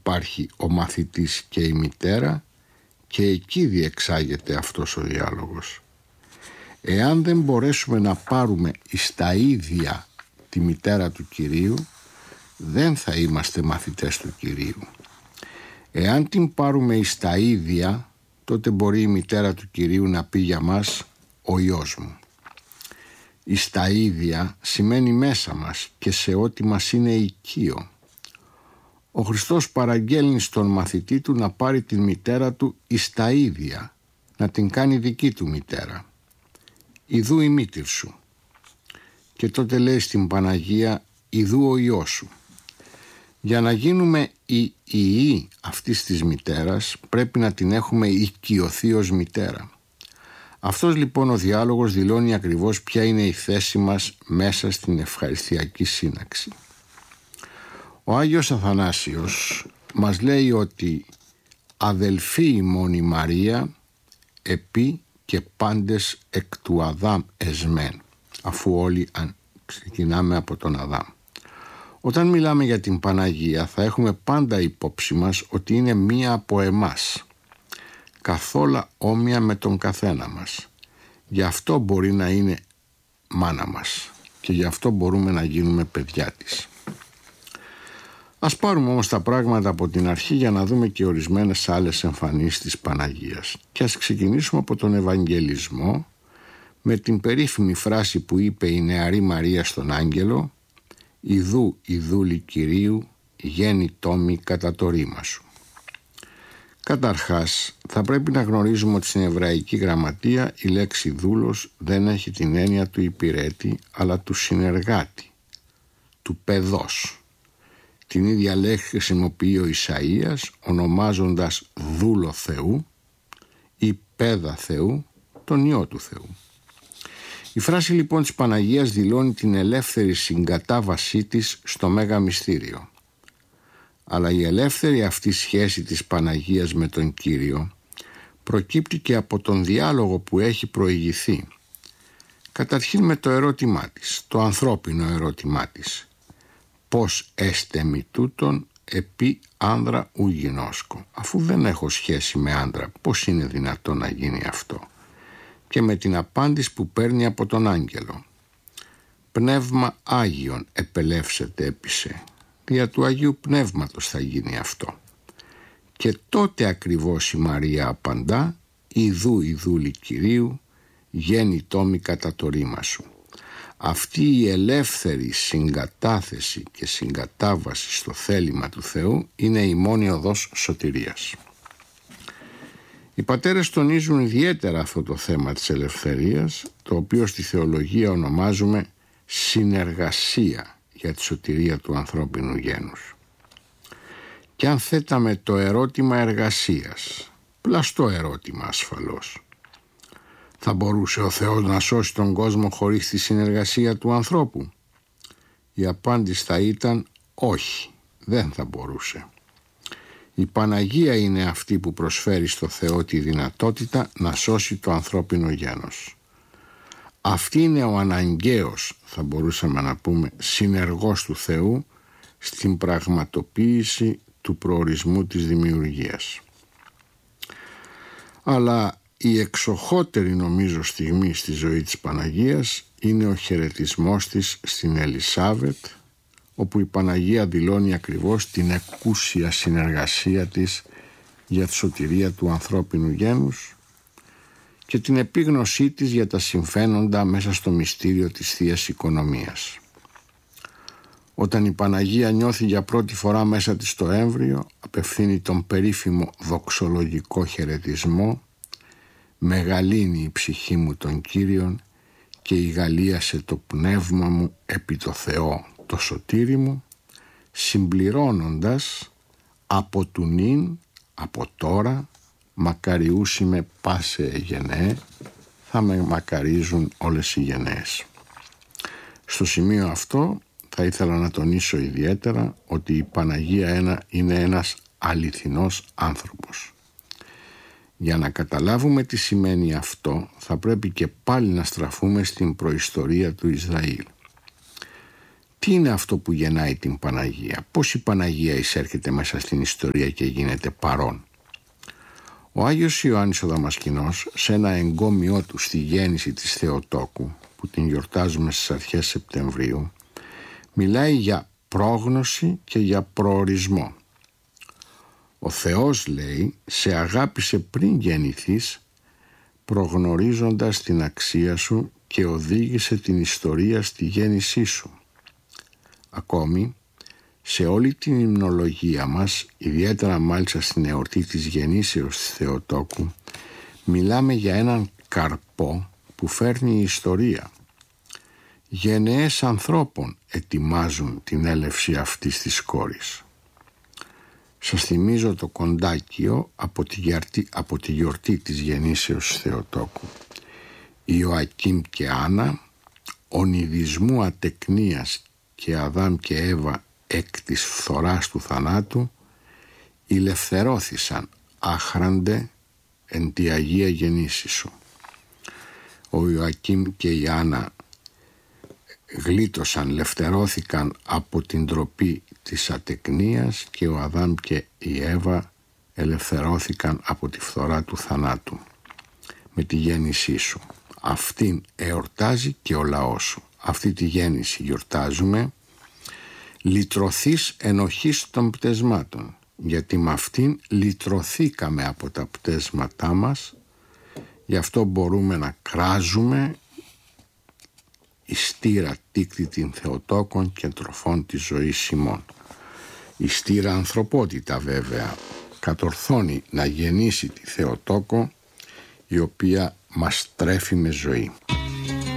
υπάρχει ο μαθητής και η μητέρα και εκεί διεξάγεται αυτός ο διάλογος. Εάν δεν μπορέσουμε να πάρουμε εις τα ίδια τη μητέρα του Κυρίου, δεν θα είμαστε μαθητές του Κυρίου. Εάν την πάρουμε εις τα ίδια, τότε μπορεί η μητέρα του Κυρίου να πει για μας «ο Υιός μου». Εις τα ίδια σημαίνει μέσα μας και σε ό,τι μας είναι οικείο. Ο Χριστός παραγγέλνει στον μαθητή του να πάρει την μητέρα του εις τα ίδια, να την κάνει δική του μητέρα. «Ιδού η μήτηρ σου». Και τότε λέει στην Παναγία «Ιδού ο Υιός σου». Για να γίνουμε οι ιοί αυτής της μητέρας πρέπει να την έχουμε οικειωθεί ως μητέρα. Αυτός λοιπόν ο διάλογος δηλώνει ακριβώς ποια είναι η θέση μας μέσα στην ευχαριστιακή σύναξη. Ο Άγιος Αθανάσιος μας λέει ότι αδελφή ημών η Μαρία επί και πάντες εκ του Αδάμ εσμέν, αφού όλοι ξεκινάμε από τον Αδάμ. Όταν μιλάμε για την Παναγία θα έχουμε πάντα υπόψη μας ότι είναι μία από εμάς, καθόλου όμοια με τον καθένα μας. Γι' αυτό μπορεί να είναι μάνα μας και γι' αυτό μπορούμε να γίνουμε παιδιά της. Ας πάρουμε όμως τα πράγματα από την αρχή για να δούμε και ορισμένες άλλες εμφανίσεις της Παναγίας. Και ας ξεκινήσουμε από τον Ευαγγελισμό με την περίφημη φράση που είπε η νεαρή Μαρία στον άγγελο «Ιδού η δούλη Κυρίου, γέννη τόμη κατά το ρήμα σου». Καταρχάς, θα πρέπει να γνωρίζουμε ότι στην εβραϊκή γραμματεία η λέξη δούλος δεν έχει την έννοια του υπηρέτη, αλλά του συνεργάτη, του παιδός. Την ίδια λέξη χρησιμοποιεί ο Ισαΐας ονομάζοντας δούλο Θεού ή παίδα Θεού, τον Υιό του Θεού. Η φράση λοιπόν της Παναγίας δηλώνει την ελεύθερη συγκατάβασή της στο Μέγα Μυστήριο. Αλλά η ελεύθερη αυτή σχέση της Παναγίας με τον Κύριο προκύπτει και από τον διάλογο που έχει προηγηθεί. Καταρχήν με το ερώτημά της, το ανθρώπινο ερώτημά της. «Πώς έστε μη τούτον επί άνδρα ου γινώσκω». Αφού δεν έχω σχέση με άνδρα, πώς είναι δυνατό να γίνει αυτό? Και με την απάντηση που παίρνει από τον άγγελο. «Πνεύμα Άγιον επελεύσεται έπισε». Δια του Αγίου Πνεύματος θα γίνει αυτό. Και τότε ακριβώς η Μαρία απαντά «Ιδού η δούλη Κυρίου, γέννη τόμη κατά το ρήμα σου». Αυτή η ελεύθερη συγκατάθεση και συγκατάβαση στο θέλημα του Θεού είναι η μόνη οδός σωτηρίας. Οι πατέρες τονίζουν ιδιαίτερα αυτό το θέμα της ελευθερίας, το οποίο στη θεολογία ονομάζουμε συνεργασία για τη σωτηρία του ανθρώπινου γένους. Και αν θέταμε το ερώτημα εργασίας, πλαστό ερώτημα ασφαλώς, θα μπορούσε ο Θεός να σώσει τον κόσμο χωρίς τη συνεργασία του ανθρώπου? Η απάντηση θα ήταν όχι, δεν θα μπορούσε. Η Παναγία είναι αυτή που προσφέρει στο Θεό τη δυνατότητα να σώσει το ανθρώπινο γένος. Αυτή είναι ο αναγκαίος, θα μπορούσαμε να πούμε, συνεργός του Θεού στην πραγματοποίηση του προορισμού της δημιουργίας. Αλλά η εξοχότερη νομίζω στιγμή στη ζωή της Παναγίας είναι ο χαιρετισμός της στην Ελισάβετ, όπου η Παναγία δηλώνει ακριβώς την εκούσια συνεργασία της για τη σωτηρία του ανθρώπινου γένους και την επίγνωσή της για τα συμφαίνοντα μέσα στο μυστήριο της Θείας Οικονομίας. Όταν η Παναγία νιώθει για πρώτη φορά μέσα της το έμβριο, απευθύνει τον περίφημο δοξολογικό χαιρετισμό «Μεγαλύνει η ψυχή μου τον Κύριον και ηγαλίασε το πνεύμα μου επί το Θεό το σωτήρι μου», συμπληρώνοντας «από του νυν, από τώρα, μακαριούσι με πάσε γενναίε, θα με μακαρίζουν όλες οι γενναίες». Στο σημείο αυτό θα ήθελα να τονίσω ιδιαίτερα ότι η Παναγία είναι ένας αληθινός άνθρωπος. Για να καταλάβουμε τι σημαίνει αυτό, θα πρέπει και πάλι να στραφούμε στην προϊστορία του Ισραήλ. Τι είναι αυτό που γεννάει την Παναγία? Πώς η Παναγία εισέρχεται μέσα στην ιστορία και γίνεται παρόν? Ο Άγιος Ιωάννης ο Δαμασκηνός, σε ένα εγκόμιό του στη γέννηση της Θεοτόκου, που την γιορτάζουμε στις αρχές Σεπτεμβρίου, μιλάει για πρόγνωση και για προορισμό. Ο Θεός, λέει, σε αγάπησε πριν γεννηθείς, προγνωρίζοντας την αξία σου και οδήγησε την ιστορία στη γέννησή σου. Ακόμη, σε όλη την υμνολογία μας, ιδιαίτερα μάλιστα στην εορτή της γεννήσεως της Θεοτόκου, μιλάμε για έναν καρπό που φέρνει η ιστορία. Γενναίες ανθρώπων ετοιμάζουν την έλευση αυτής της κόρης. Σας θυμίζω το κοντάκιο από τη γιορτή της γεννήσεως της Θεοτόκου. Ιωακήμ και Άννα, ονειδισμού ατεκνίας και Αδάμ και Εύα εκ της φθοράς του θανάτου, ηλευθερώθησαν άχραντε εν τη Αγία γεννήση σου. Ο Ιωακήμ και η Άννα γλίτωσαν, λευθερώθηκαν από την ντροπή της ατεκνίας και ο Αδάμ και η Εύα ελευθερώθηκαν από τη φθορά του θανάτου με τη γέννησή σου. Αυτήν εορτάζει και ο λαός σου. Αυτή τη γέννηση γιορτάζουμε, λυτρωθείς ενοχής των πτεσμάτων, γιατί με αυτήν λυτρωθήκαμε από τα πτέσματά μας, γι' αυτό μπορούμε να κράζουμε η στήρα τίκτη την Θεοτόκων και τροφών της ζωής ημών. Η στήρα ανθρωπότητα βέβαια κατορθώνει να γεννήσει τη Θεοτόκο, η οποία μας τρέφει με ζωή.